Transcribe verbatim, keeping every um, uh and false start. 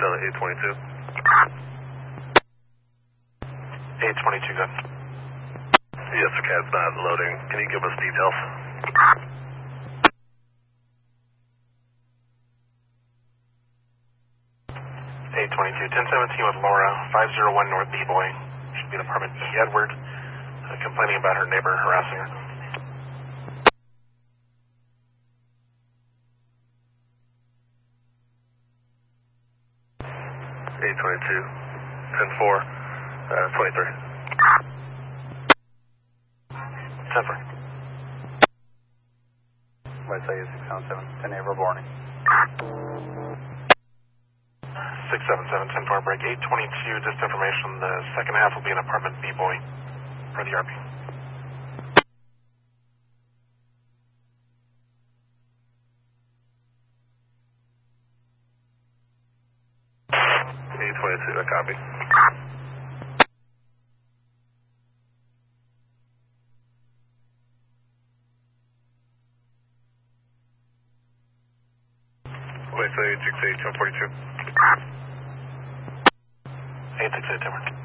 Stella eight twenty-two. eight twenty-two, good. Yes, sir, Cat's not loading. Can you give us details? eight twenty-two, ten seventeen with Laura, five oh one North B-Boy. Should be in apartment E. Edward, uh, complaining about her neighbor harassing her. eight twenty-two, ten four, uh, twenty-three. ten four. Let's say six seven seven, ten April morning. six seven seven, ten four break, eight twenty-two, just information, the second half will be in apartment B-Boy for the R P. eight twenty-two, a copy. Wait, say eight six eight, ten forty-two. eight six eight, ten four.